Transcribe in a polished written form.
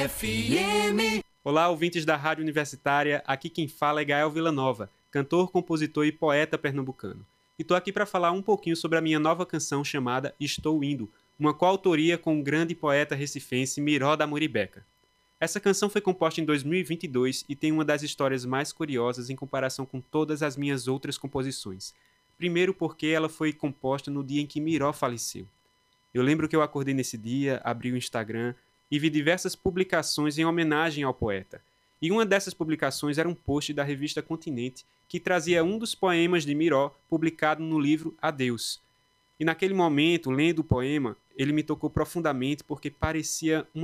FM. Olá, ouvintes da Rádio Universitária, aqui quem fala é Gael Villanova, cantor, compositor e poeta pernambucano. E tô aqui para falar um pouquinho sobre a minha nova canção chamada Estou Indo, uma coautoria com o grande poeta recifense Miró da Muribeca. Essa canção foi composta em 2022 e tem uma das histórias mais curiosas em comparação com todas as minhas outras composições. Primeiro porque ela foi composta no dia em que Miró faleceu. Eu lembro que eu acordei nesse dia, abri o Instagram e vi diversas publicações em homenagem ao poeta. E uma dessas publicações era um post da revista Continente que trazia um dos poemas de Miró publicado no livro Adeus. E naquele momento, lendo o poema, ele me tocou profundamente porque parecia uma